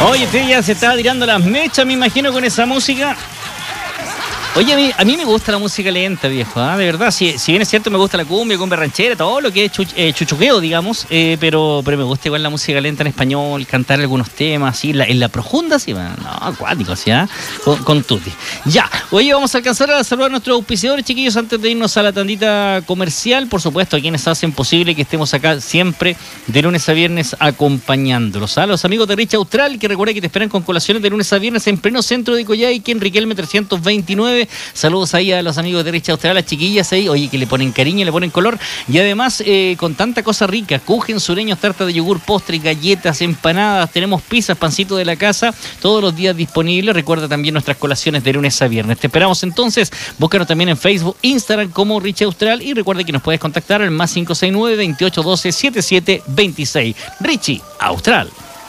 Oye, usted ya se estaba tirando las mechas, me imagino, con esa música. Oye, a mí me gusta la música lenta, viejo, ¿eh? De verdad, si bien es cierto, me gusta la cumbia ranchera, todo lo que es chuchuqueo, digamos, pero me gusta igual la música lenta en español, cantar algunos temas, así, en la profunda, sí, no, acuático, ¿sí? Con tutti. Ya, oye, vamos a alcanzar a saludar a nuestros auspiciadores, chiquillos, antes de irnos a la tandita comercial, por supuesto, a quienes hacen posible que estemos acá siempre, de lunes a viernes, acompañándolos. A los amigos de Rich Austral, que recuerda que te esperan con colaciones de lunes a viernes en pleno centro de Coyhaique, en Riquelme 329. Saludos ahí a los amigos de Rich Austral, a las chiquillas ahí, oye, que le ponen cariño, le ponen color, y además con tanta cosa rica, kuchen, sureños, tarta de yogur, postres, galletas, empanadas, tenemos pizzas, pancito de la casa, todos los días disponibles. Recuerda también nuestras colaciones de lunes a viernes. Te esperamos entonces, búscanos también en Facebook, Instagram como Rich Austral, y recuerda que nos puedes contactar al más 569-2812-7726. Richie Austral.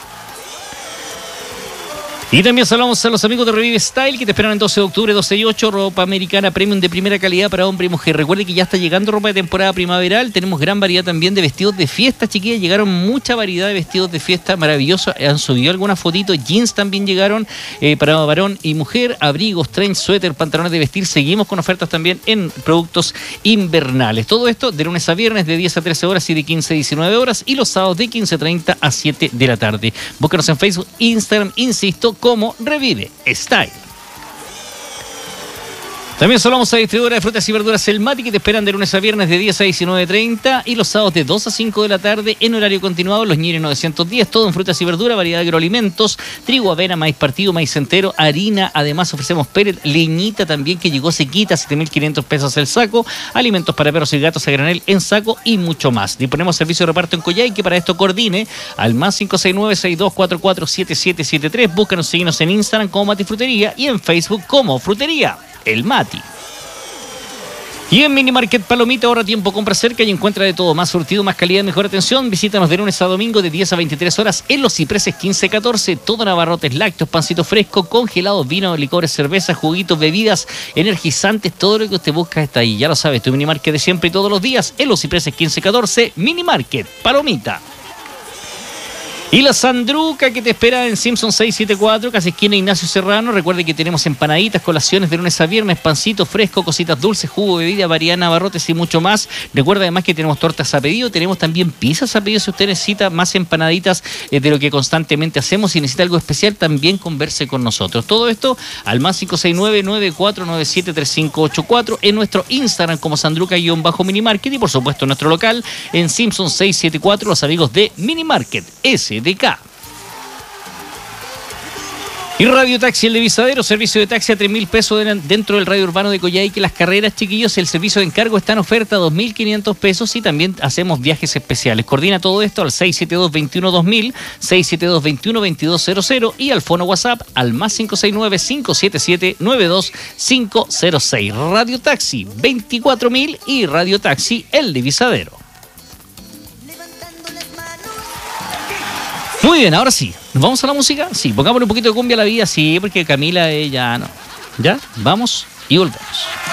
Y también saludamos a los amigos de Revive Style, que te esperan el 12 de octubre, 12 y 8, ropa americana premium de primera calidad para hombre y mujer. Recuerde que ya está llegando ropa de temporada primaveral, tenemos gran variedad también de vestidos de fiesta, chiquillas, llegaron mucha variedad de vestidos de fiesta, maravilloso, han subido algunas fotitos, jeans también llegaron para varón y mujer, abrigos, trench, suéter, pantalones de vestir, seguimos con ofertas también en productos invernales. Todo esto de lunes a viernes de 10 a 13 horas y de 15 a 19 horas, y los sábados de 15:30 a 7 de la tarde. Búscanos en Facebook, Instagram, insisto, como Revive Style. También saludamos a distribuidora de frutas y verduras El Mati, que te esperan de lunes a viernes de 10 a 19:30 y los sábados de 2 a 5 de la tarde en horario continuado. Los Ñires 910, todo en frutas y verduras, variedad de agroalimentos, trigo, avena, maíz partido, maíz entero, harina. Además ofrecemos pellet, leñita también que llegó sequita, 7.500 pesos el saco, alimentos para perros y gatos a granel en saco y mucho más. Disponemos servicio de reparto en Coyhaique, que para esto coordine al más 569-6244-7773. Búscanos, síguenos en Instagram como Mati Frutería y en Facebook como Frutería El Mati. Y en Mini Market Palomita, ahorra tiempo, compra cerca y encuentra de todo, más surtido, más calidad, mejor atención. Visítanos de lunes a domingo de 10 a 23 horas en Los Cipreses 1514, todo en abarrotes, lácteos, pancito fresco, congelados, vino, licores, cervezas, juguitos, bebidas, energizantes, todo lo que usted busca está ahí. Ya lo sabes, tu Mini Market de siempre y todos los días en Los Cipreses 1514, Mini Market Palomita. Y la Sandruca, que te espera en Simpson 674, casi esquina Ignacio Serrano. Recuerde que tenemos empanaditas, colaciones de lunes a viernes, pancito fresco, cositas dulces, jugo, bebida, variedad, abarrotes y mucho más. Recuerda además que tenemos tortas a pedido, tenemos también pizzas a pedido. Si usted necesita más empanaditas de lo que constantemente hacemos y necesita algo especial, también converse con nosotros. Todo esto al más 569-9497-3584, en nuestro Instagram como Sandruca-Minimarket, y por supuesto en nuestro local en Simpson 674, los amigos de Minimarket SDK. Y Radio Taxi El Divisadero, servicio de taxi a 3.000 pesos dentro del radio urbano de Coyhaique. Las carreras, chiquillos, el servicio de encargo está en oferta, 2.500 pesos, y también hacemos viajes especiales. Coordina todo esto al 672-21-2000, 672-21-2200 y al fono WhatsApp al más 569-577-92506. Radio Taxi 24.000 y Radio Taxi El Divisadero. Muy bien, ahora sí. ¿Nos vamos a la música? Sí, pongámosle un poquito de cumbia a la vida, sí, porque Camila ya no. ¿Ya? Vamos y volvemos.